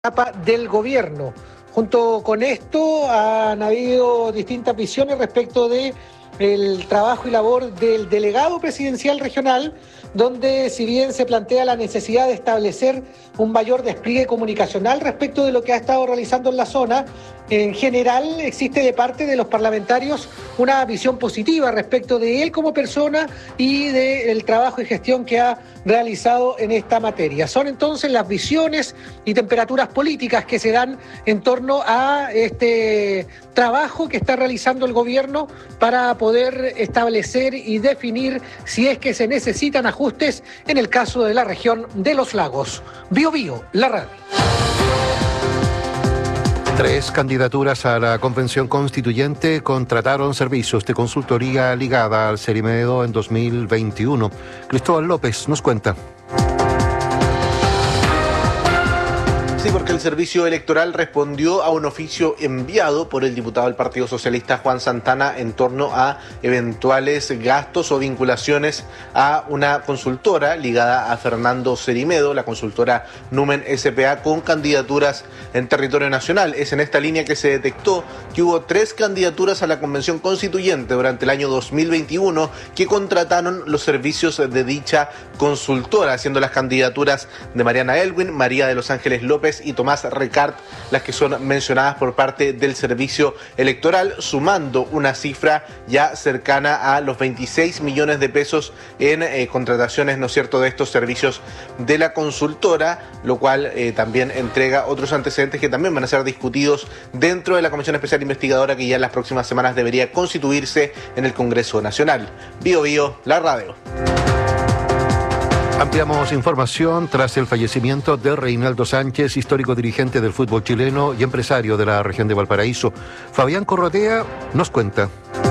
etapa del gobierno. Junto con esto han habido distintas visiones respecto de el trabajo y labor del delegado presidencial regional, donde si bien se plantea la necesidad de establecer un mayor despliegue comunicacional respecto de lo que ha estado realizando en la zona, en general existe de parte de los parlamentarios una visión positiva respecto de él como persona y del trabajo y gestión que ha realizado en esta materia. Son entonces las visiones y temperaturas políticas que se dan en torno a este trabajo que está realizando el gobierno para poder establecer y definir si es que se necesitan ajustes en el caso de la región de los lagos. Bio Bio, la radio. 3 candidaturas a la Convención Constituyente contrataron servicios de consultoría ligada al Cerimedo en 2021. Cristóbal López nos cuenta. Sí, porque el Servicio Electoral respondió a un oficio enviado por el diputado del Partido Socialista Juan Santana en torno a eventuales gastos o vinculaciones a una consultora ligada a Fernando Cerimedo, la consultora Numen S.p.A., con candidaturas en territorio nacional. Es en esta línea que se detectó que hubo 3 candidaturas a la Convención Constituyente durante el año 2021 que contrataron los servicios de dicha consultora, siendo las candidaturas de Mariana Elwin, María de los Ángeles López y Tomás Recart las que son mencionadas por parte del Servicio Electoral, sumando una cifra ya cercana a los 26 millones de pesos en contrataciones, ¿no es cierto?, de estos servicios de la consultora, lo cual también entrega otros antecedentes que también van a ser discutidos dentro de la Comisión Especial Investigadora que ya en las próximas semanas debería constituirse en el Congreso Nacional. Bio Bio, la radio. Ampliamos información tras el fallecimiento de Reinaldo Sánchez, histórico dirigente del fútbol chileno y empresario de la región de Valparaíso. Fabián Corrotea nos cuenta.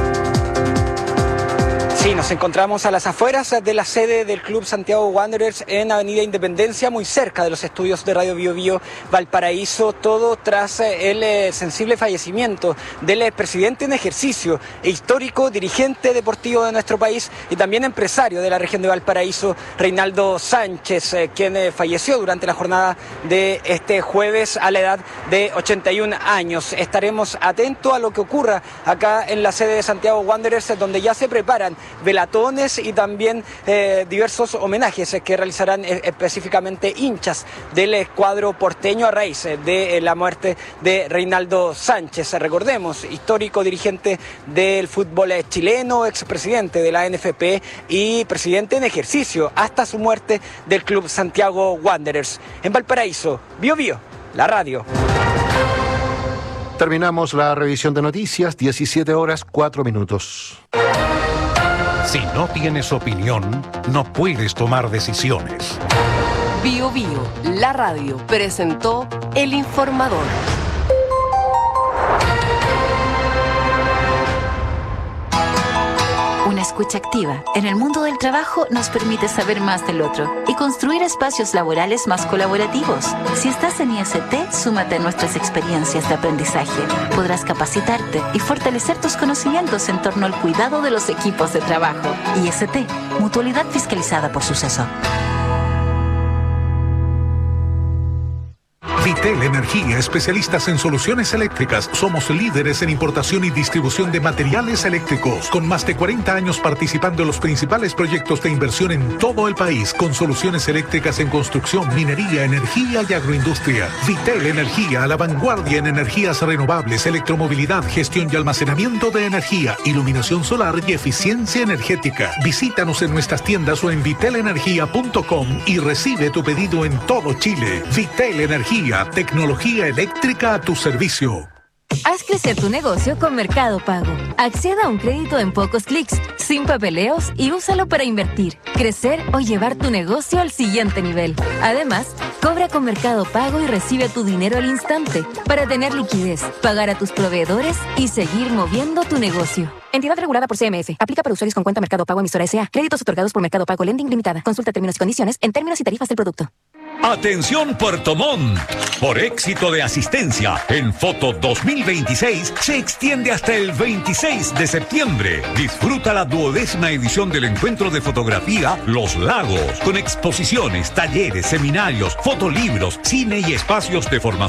Sí, nos encontramos a las afueras de la sede del Club Santiago Wanderers en Avenida Independencia, muy cerca de los estudios de Radio Bio Bio Valparaíso, todo tras el sensible fallecimiento del presidente en ejercicio e histórico dirigente deportivo de nuestro país y también empresario de la región de Valparaíso, Reinaldo Sánchez, quien falleció durante la jornada de este jueves a la edad de 81 años. Estaremos atentos a lo que ocurra acá en la sede de Santiago Wanderers, donde ya se preparan velatones y también diversos homenajes que realizarán específicamente hinchas del cuadro porteño a raíz de la muerte de Reinaldo Sánchez. Recordemos, histórico dirigente del fútbol chileno, expresidente de la NFP y presidente en ejercicio hasta su muerte del Club Santiago Wanderers. En Valparaíso, Bio Bio, la radio. Terminamos la revisión de noticias, 17:04. Si no tienes opinión, no puedes tomar decisiones. Bio Bio, la radio, presentó El Informador. Una escucha activa en el mundo del trabajo nos permite saber más del otro y construir espacios laborales más colaborativos. Si estás en IST, súmate a nuestras experiencias de aprendizaje. Podrás capacitarte y fortalecer tus conocimientos en torno al cuidado de los equipos de trabajo. IST, mutualidad fiscalizada por Suceso. Vitel Energía, especialistas en soluciones eléctricas. Somos líderes en importación y distribución de materiales eléctricos, con más de 40 años participando en los principales proyectos de inversión en todo el país, con soluciones eléctricas en construcción, minería, energía y agroindustria. Vitel Energía, a la vanguardia en energías renovables, electromovilidad, gestión y almacenamiento de energía, iluminación solar y eficiencia energética. Visítanos en nuestras tiendas o en vitelenergia.com y recibe tu pedido en todo Chile. Vitel Energía, tecnología eléctrica a tu servicio. Haz crecer tu negocio con Mercado Pago. Acceda a un crédito en pocos clics, sin papeleos y úsalo para invertir, crecer o llevar tu negocio al siguiente nivel. Además, cobra con Mercado Pago y recibe tu dinero al instante para tener liquidez, pagar a tus proveedores y seguir moviendo tu negocio. Entidad regulada por CMF. Aplica para usuarios con cuenta Mercado Pago emisora S.A. Créditos otorgados por Mercado Pago Lending Limitada. Consulta términos y condiciones en términos y tarifas del producto. Atención Puerto Montt. Por éxito de asistencia en Foto 2026 se extiende hasta el 26 de septiembre. Disfruta la 12ª edición del encuentro de fotografía Los Lagos, con exposiciones, talleres, seminarios, fotolibros, cine y espacios de formación